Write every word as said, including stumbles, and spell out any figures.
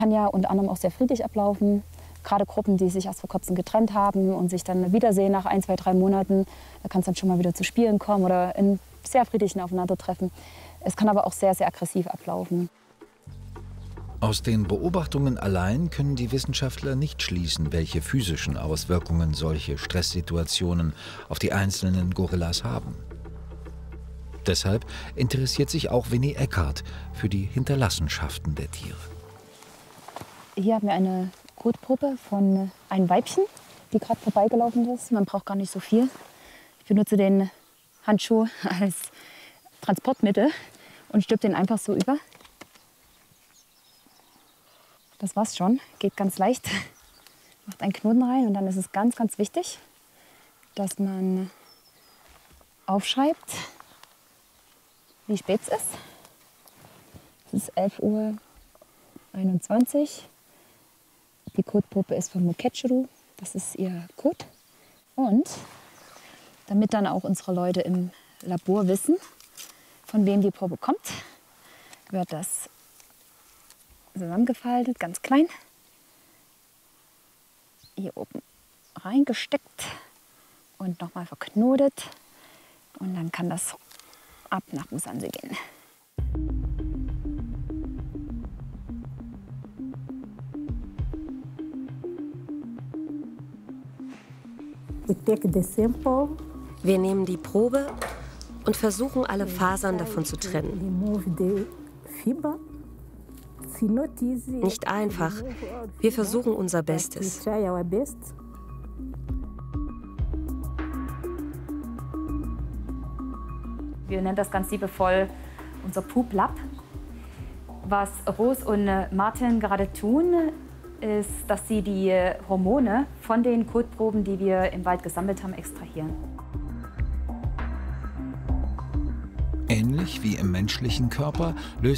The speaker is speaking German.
Kann ja unter anderem auch sehr friedlich ablaufen. Gerade Gruppen, die sich erst vor kurzem getrennt haben und sich dann wiedersehen nach ein, zwei, drei Monaten, da kann es dann schon mal wieder zu Spielen kommen oder in sehr friedlichen Aufeinandertreffen. Es kann aber auch sehr, sehr aggressiv ablaufen. Aus den Beobachtungen allein können die Wissenschaftler nicht schließen, welche physischen Auswirkungen solche Stresssituationen auf die einzelnen Gorillas haben. Deshalb interessiert sich auch Winnie Eckhardt für die Hinterlassenschaften der Tiere. Hier haben wir eine Kotprobe von einem Weibchen, die gerade vorbeigelaufen ist. Man braucht gar nicht so viel. Ich benutze den Handschuh als Transportmittel und stülpe den einfach so über. Das war's schon, geht ganz leicht. Macht einen Knoten rein und dann ist es ganz, ganz wichtig, dass man aufschreibt, wie spät es ist. Es ist elf Uhr einundzwanzig. Die Kotprobe ist von Muketschuru, das ist ihr Kot. Und damit dann auch unsere Leute im Labor wissen, von wem die Probe kommt, wird das zusammengefaltet, ganz klein, hier oben reingesteckt und nochmal verknotet. Und dann kann das ab nach Musanze gehen. Wir nehmen die Probe und versuchen, alle Fasern davon zu trennen. Nicht einfach. Wir versuchen unser Bestes. Wir nennen das ganz liebevoll unser Poop-Lab. Was Ros und Martin gerade tun, ist, dass sie die Hormone von den Kotproben, die wir im Wald gesammelt haben, extrahieren. Ähnlich wie im menschlichen Körper löst